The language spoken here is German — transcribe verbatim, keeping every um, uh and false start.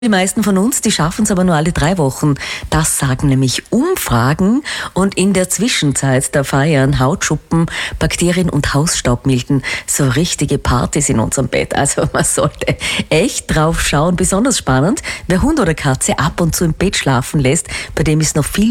Die meisten von uns, die schaffen es aber nur alle drei Wochen. Das sagen nämlich Umfragen. Und in der Zwischenzeit, da feiern Hautschuppen, Bakterien und Hausstaubmilben so richtige Partys in unserem Bett. Also man sollte echt drauf schauen. Besonders spannend, wer Hund oder Katze ab und zu im Bett schlafen lässt, bei dem ist noch viel